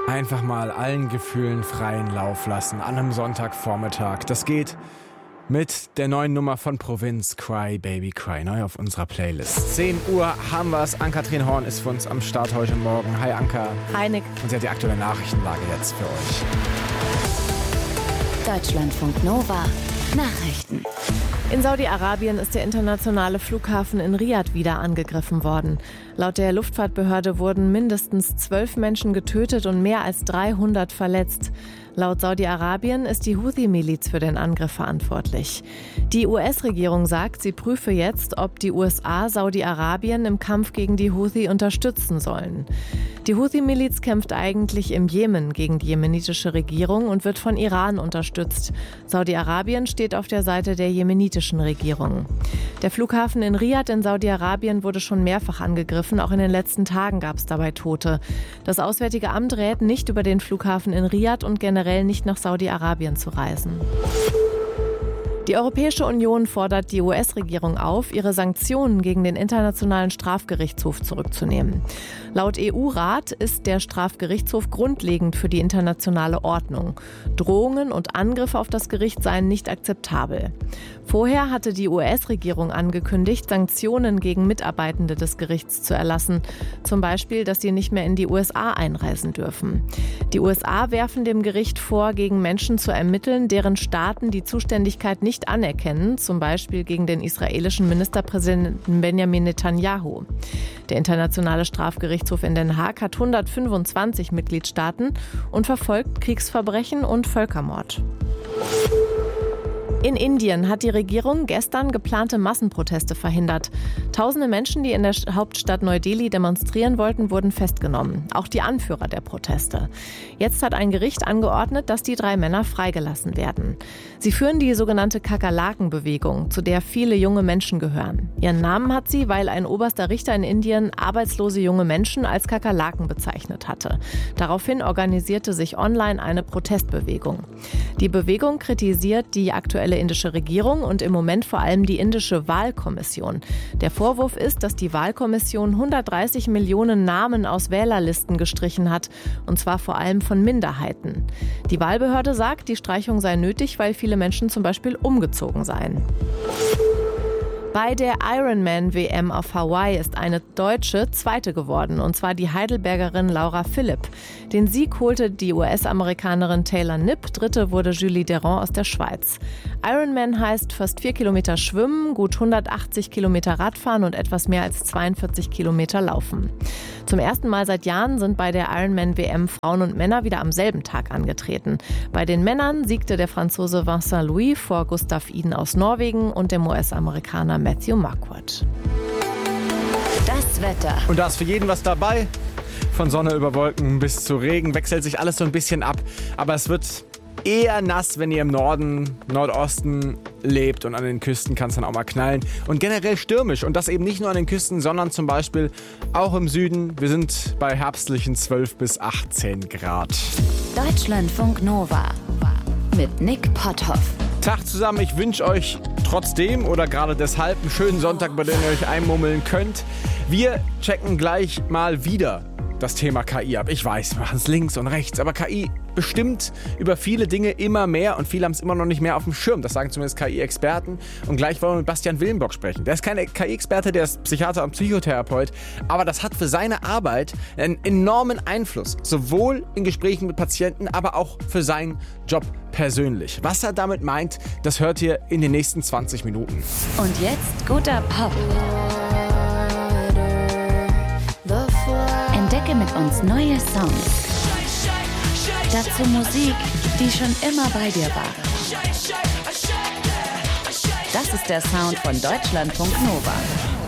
Einfach mal allen Gefühlen freien Lauf lassen an einem Sonntagvormittag. Das geht mit der neuen Nummer von Provinz, Cry Baby Cry, neu auf unserer Playlist. 10 Uhr haben wir es. Ann-Kathrin Horn ist für uns am Start heute Morgen. Hi Anka. Hi Nick. Und sie hat die aktuelle Nachrichtenlage jetzt für euch. Deutschlandfunk Nova Nachrichten. In Saudi-Arabien ist der internationale Flughafen in Riyadh wieder angegriffen worden. Laut der Luftfahrtbehörde wurden mindestens 12 Menschen getötet und mehr als 300 verletzt. Laut Saudi-Arabien ist die Houthi-Miliz für den Angriff verantwortlich. Die US-Regierung sagt, sie prüfe jetzt, ob die USA Saudi-Arabien im Kampf gegen die Houthi unterstützen sollen. Die Houthi-Miliz kämpft eigentlich im Jemen gegen die jemenitische Regierung und wird von Iran unterstützt. Saudi-Arabien steht auf der Seite der jemenitischen Regierung. Der Flughafen in Riyadh in Saudi-Arabien wurde schon mehrfach angegriffen. Auch in den letzten Tagen gab es dabei Tote. Das Auswärtige Amt rät nicht über den Flughafen in Riyadh und generell nicht nach Saudi-Arabien zu reisen. Die Europäische Union fordert die US-Regierung auf, ihre Sanktionen gegen den Internationalen Strafgerichtshof zurückzunehmen. Laut EU-Rat ist der Strafgerichtshof grundlegend für die internationale Ordnung. Drohungen und Angriffe auf das Gericht seien nicht akzeptabel. Vorher hatte die US-Regierung angekündigt, Sanktionen gegen Mitarbeitende des Gerichts zu erlassen. Zum Beispiel, dass sie nicht mehr in die USA einreisen dürfen. Die USA werfen dem Gericht vor, gegen Menschen zu ermitteln, deren Staaten die Zuständigkeit nicht anerkennen, zum Beispiel gegen den israelischen Ministerpräsidenten Benjamin Netanyahu. Der Internationale Strafgerichtshof in Den Haag hat 125 Mitgliedstaaten und verfolgt Kriegsverbrechen und Völkermord. In Indien hat die Regierung gestern geplante Massenproteste verhindert. Tausende Menschen, die in der Hauptstadt Neu-Delhi demonstrieren wollten, wurden festgenommen. Auch die Anführer der Proteste. Jetzt hat ein Gericht angeordnet, dass die 3 Männer freigelassen werden. Sie führen die sogenannte Kakerlaken-Bewegung, zu der viele junge Menschen gehören. Ihren Namen hat sie, weil ein oberster Richter in Indien arbeitslose junge Menschen als Kakerlaken bezeichnet hatte. Daraufhin organisierte sich online eine Protestbewegung. Die Bewegung kritisiert die aktuelle indische Regierung und im Moment vor allem die indische Wahlkommission. Der Vorwurf ist, dass die Wahlkommission 130 Millionen Namen aus Wählerlisten gestrichen hat, und zwar vor allem von Minderheiten. Die Wahlbehörde sagt, die Streichung sei nötig, weil viele Menschen zum Beispiel umgezogen seien. Bei der Ironman-WM auf Hawaii ist eine Deutsche Zweite geworden, und zwar die Heidelbergerin Laura Philipp. Den Sieg holte die US-Amerikanerin Taylor Knipp, Dritte wurde Julie Deron aus der Schweiz. Ironman heißt fast 4 Kilometer schwimmen, gut 180 Kilometer Radfahren und etwas mehr als 42 Kilometer laufen. Zum ersten Mal seit Jahren sind bei der Ironman-WM Frauen und Männer wieder am selben Tag angetreten. Bei den Männern siegte der Franzose Vincent Louis vor Gustav Iden aus Norwegen und dem US-Amerikaner Matthew Marquardt. Das Wetter. Und da ist für jeden was dabei. Von Sonne über Wolken bis zu Regen wechselt sich alles so ein bisschen ab. Aber es wird eher nass, wenn ihr im Norden, Nordosten lebt, und an den Küsten kann es dann auch mal knallen. Und generell stürmisch, und das eben nicht nur an den Küsten, sondern zum Beispiel auch im Süden. Wir sind bei herbstlichen 12 bis 18 Grad. Deutschlandfunk Nova mit Nick Potthoff. Tag zusammen, ich wünsche euch trotzdem oder gerade deshalb einen schönen Sonntag, bei dem ihr euch einmummeln könnt. Wir checken gleich mal wieder das Thema KI ab. Ich weiß, wir machen es links und rechts, aber KI bestimmt über viele Dinge immer mehr, und viele haben es immer noch nicht mehr auf dem Schirm. Das sagen zumindest KI-Experten. Und gleich wollen wir mit Bastian Willenbock sprechen. Der ist kein KI-Experte, der ist Psychiater und Psychotherapeut, aber das hat für seine Arbeit einen enormen Einfluss. Sowohl in Gesprächen mit Patienten, aber auch für seinen Job persönlich. Was er damit meint, das hört ihr in den nächsten 20 Minuten. Und jetzt guter Pop. Entdecke mit uns neue Songs. Dazu Musik, die schon immer bei dir war. Das ist der Sound von Deutschlandfunk Nova.